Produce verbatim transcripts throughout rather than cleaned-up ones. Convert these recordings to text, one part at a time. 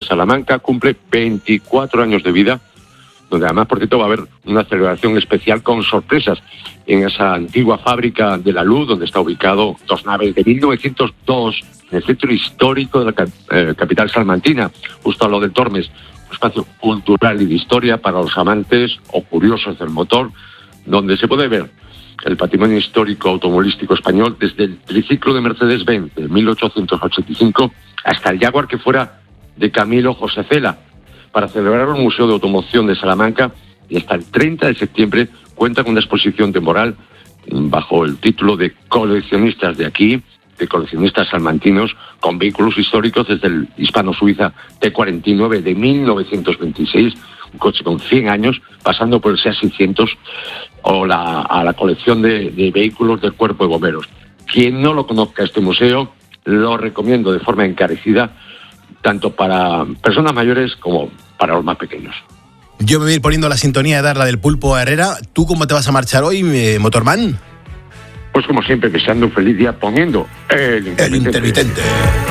Salamanca cumple veinticuatro años de vida, donde además, por cierto, va a haber una celebración especial con sorpresas en esa antigua fábrica de la luz, donde está ubicado dos naves de mil novecientos dos, en el centro histórico de la cap- eh, capital salmantina, justo a lo de Tormes, un espacio cultural y de historia para los amantes o curiosos del motor, donde se puede ver el patrimonio histórico automovilístico español desde el triciclo de Mercedes-Benz de mil ochocientos ochenta y cinco hasta el Jaguar que fuera de Camilo José Cela. Para celebrar el Museo de Automoción de Salamanca, y hasta el treinta de septiembre cuenta con una exposición temporal bajo el título de Coleccionistas de aquí, de coleccionistas salmantinos, con vehículos históricos desde el hispano-suiza T cuarenta y nueve de mil novecientos veintiséis, un coche con cien años, pasando por el SEAT seiscientos o la, a la colección de, de vehículos del Cuerpo de Bomberos. Quien no lo conozca este museo, lo recomiendo de forma encarecida, tanto para personas mayores como para los más pequeños. Yo me voy a ir poniendo la sintonía de Darla del Pulpo a Herrera. ¿Tú cómo te vas a marchar hoy, eh, Motorman? Pues como siempre, deseando un feliz día poniendo el intermitente. El intermitente.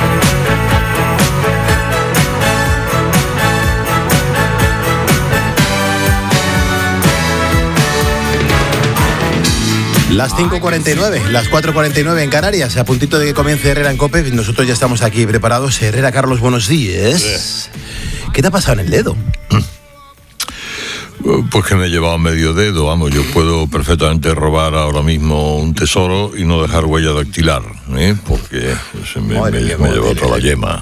Las cinco cuarenta y nueve, las cuatro cuarenta y nueve en Canarias, a puntito de que comience Herrera en COPE. Nosotros ya estamos aquí preparados. Herrera, Carlos, buenos días. ¿Qué te ha pasado en el dedo? Pues que me he llevado medio dedo, vamos, yo puedo perfectamente robar ahora mismo un tesoro y no dejar huella dactilar, ¿eh? Porque se me, me, mía, me he llevado toda la yema.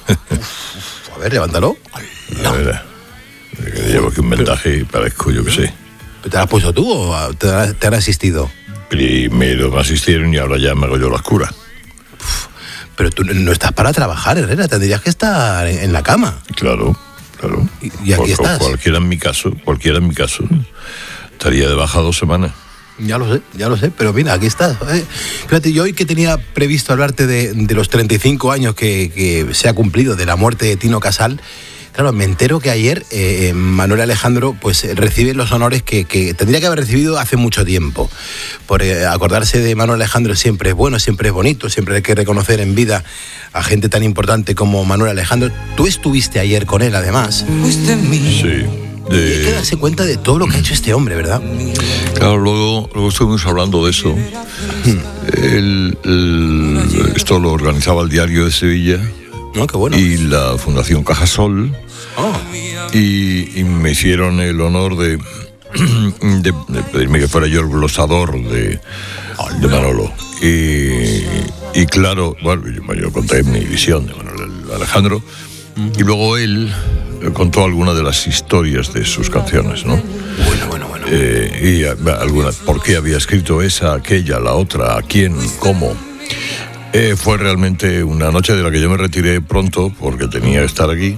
A ver, levántalo. No. A ver, que llevo aquí un vendaje y parezco, yo qué sé. ¿Te lo has puesto tú o te, te han asistido? Primero me asistieron y ahora ya me hago yo las curas. Pero tú no estás para trabajar, Herrera, tendrías que estar en, en la cama. Claro, claro. ¿Y, y aquí Cual, estás? Cualquiera en mi caso, cualquiera en mi caso. Estaría de baja dos semanas. Ya lo sé, ya lo sé, pero mira, aquí estás. ¿eh? Fíjate, yo hoy que tenía previsto hablarte de, de los treinta y cinco años que, que se ha cumplido de la muerte de Tino Casal, claro, me entero que ayer eh, Manuel Alejandro pues recibe los honores que, que tendría que haber recibido hace mucho tiempo. Por eh, acordarse de Manuel Alejandro siempre es bueno, siempre es bonito, siempre hay que reconocer en vida a gente tan importante como Manuel Alejandro. Tú estuviste ayer con él, además. Sí. De... Y hay que darse cuenta de todo lo que ha hecho este hombre, ¿verdad? Claro, luego, luego estuvimos hablando de eso. Hmm. El, el, esto lo organizaba el Diario de Sevilla. Oh, qué bueno. Y la Fundación Cajasol. Oh. Y, y me hicieron el honor de, de, de pedirme que fuera yo el glosador de, de Manolo. Y, y claro, bueno, yo, yo conté mi visión de Manuel Alejandro. Y luego él contó algunas de las historias de sus canciones, ¿no? Bueno, bueno, bueno. Eh, y algunas, por qué había escrito esa, aquella, la otra, a quién, cómo. Eh, fue realmente una noche de la que yo me retiré pronto porque tenía que estar aquí.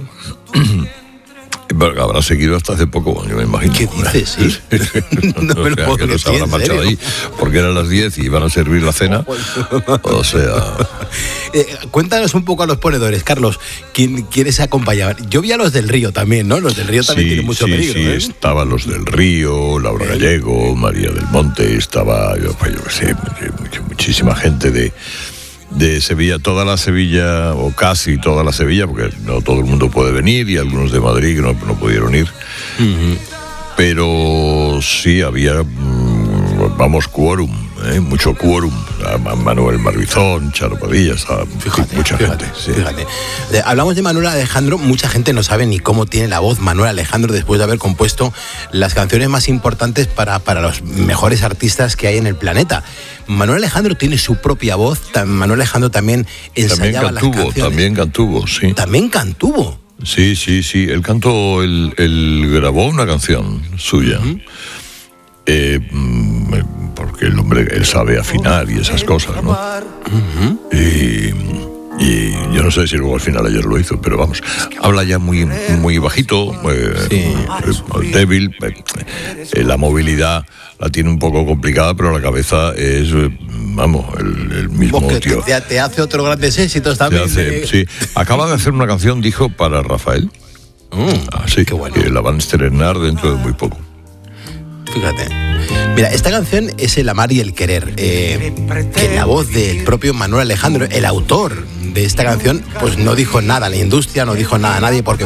Habrá seguido hasta hace poco, yo me imagino. ¿Qué dices? ¿Sí? no, no me lo puedo creer, que no se habrá marchado ahí porque eran las diez y iban a servir la cena. O sea... Eh, cuéntanos un poco a los ponedores, Carlos. ¿Quién quieres acompañar? Yo vi a los del Río también, ¿no? Los del Río también sí, tienen mucho sí, peligro. Sí, ¿eh? estaban los del Río, Laura ¿Eh? Gallego, María del Monte, estaba, yo, pues, yo qué sé, muchísima gente de... de Sevilla, toda la Sevilla, o casi toda la Sevilla, porque no todo el mundo puede venir, y algunos de Madrid que no, no pudieron ir. Uh-huh. Pero sí había, vamos, quórum, ¿eh? mucho quórum. Manuel Marbizón, Charo Padilla, fíjate, mucha fíjate, gente. Sí. Fíjate. Hablamos de Manuel Alejandro, mucha gente no sabe ni cómo tiene la voz Manuel Alejandro después de haber compuesto las canciones más importantes para, para los mejores artistas que hay en el planeta. Manuel Alejandro tiene su propia voz, Manuel Alejandro también ensayaba también las cantuvo, canciones. También cantuvo, sí. También cantuvo. Sí, sí, sí, él cantó, él, él grabó una canción suya. Uh-huh. Eh, porque el hombre, él sabe afinar y esas cosas, ¿no? Uh-huh. Y, y yo no sé si luego al final ayer lo hizo, pero vamos, habla ya muy, muy bajito, eh, sí. eh, débil, eh, la movilidad la tiene un poco complicada, pero la cabeza es, vamos, el, el mismo Porque tío. Te, te hace otros grandes éxitos también. Hace, de... Sí, acaba de hacer una canción, dijo, para Rafael. Mm, ah, sí, qué bueno. Que la van a estrenar dentro de muy poco. Fíjate. Mira, esta canción es El amar y el querer, eh, que en la voz del propio Manuel Alejandro, el autor de esta canción, pues no dijo nada a la industria, no dijo nada a nadie, porque